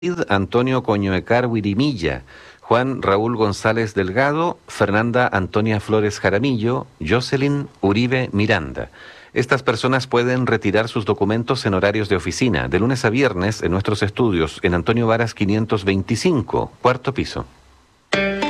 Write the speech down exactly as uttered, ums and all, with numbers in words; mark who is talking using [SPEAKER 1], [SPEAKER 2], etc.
[SPEAKER 1] Antonio Coñoecar Huirimilla, Juan Raúl González Delgado, Fernanda Antonia Flores Jaramillo, Jocelyn Uribe Miranda. Estas personas pueden retirar sus documentos en horarios de oficina, de lunes a viernes en nuestros estudios, en Antonio Varas quinientos veinticinco, cuarto piso.